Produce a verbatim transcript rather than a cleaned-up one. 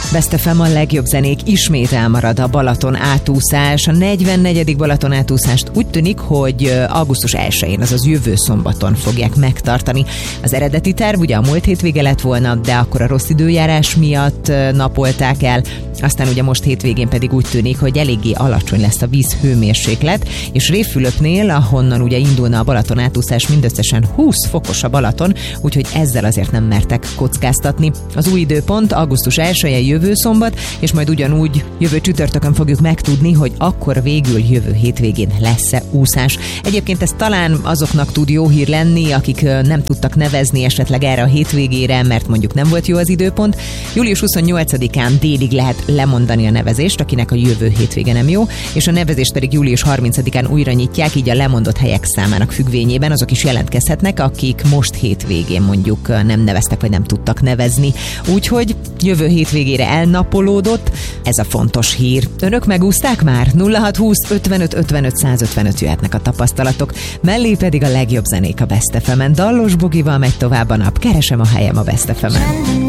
Best ef em, a legjobb zenék, ismét elmarad a Balaton átúszás. A negyvennegyedik Balaton átúszást úgy tűnik, hogy augusztus elsején, azaz jövő szombaton fogják megtartani. Az eredeti terv ugye a múlt hétvége lett volna, de akkor a rossz időjárás miatt napolták el. Aztán ugye most hétvégén pedig úgy tűnik, hogy eléggé alacsony lesz a víz hőmérséklet, és Révfülöpnél, ahonnan ugye indulna a Balaton átúszás, mindösszesen húsz fokos a Balaton, úgyhogy ezzel azért nem mertek kockáztatni. Az új időpont augusztus elseje, jövő szombat, és majd ugyanúgy jövő csütörtökön fogjuk megtudni, hogy akkor végül jövő hétvégén lesz-e úszás. Egyébként ez talán azoknak tud jó hír lenni, akik nem tudtak nevezni esetleg erre a hétvégére, mert mondjuk nem volt jó az időpont. július huszonnyolcadikán délig lehet lemondani a nevezést, akinek a jövő hétvége nem jó, és a nevezést pedig július harmincadikán újra nyitják, így a lemondott helyek számának függvényében azok is jelentkezhetnek, akik most hétvégén mondjuk nem neveztek, vagy nem tudtak nevezni. Úgyhogy jövő hétvégére elnapolódott, ez a fontos hír. Önök megúszták már? nulla hat húsz ötvenöt ötvenöt százötvenöt jöhetnek a tapasztalatok, mellé pedig a legjobb zenék a Best ef emen. Dallos Bogival megy tovább a nap, keresem a helyem a Best ef emen.